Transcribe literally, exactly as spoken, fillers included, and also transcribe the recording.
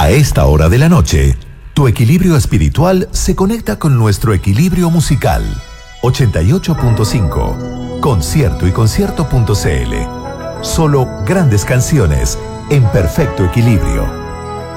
A esta hora de la noche, tu equilibrio espiritual se conecta con nuestro equilibrio musical. ochenta y ocho punto cinco, concierto y concierto punto c l. Solo grandes canciones en perfecto equilibrio.